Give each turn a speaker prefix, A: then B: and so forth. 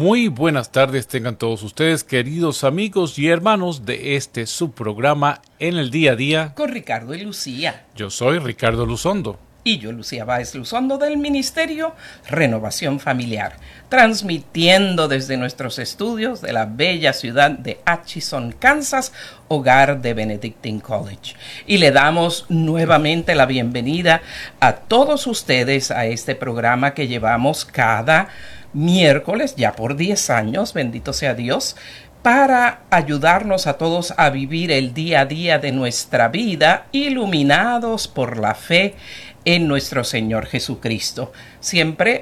A: Muy buenas tardes tengan todos ustedes, queridos amigos y hermanos de este subprograma En el Día a Día.
B: Con Ricardo y Lucía.
A: Yo soy Ricardo Luzondo.
B: Y yo, Lucía Báez Luzondo, del Ministerio Renovación Familiar, transmitiendo desde nuestros estudios de la bella ciudad de Atchison, Kansas, hogar de Benedictine College. Y le damos nuevamente la bienvenida a todos ustedes a este programa que llevamos cada miércoles, ya por 10 años, bendito sea Dios, para ayudarnos a todos a vivir el día a día de nuestra vida, iluminados por la fe en nuestro Señor Jesucristo. Siempre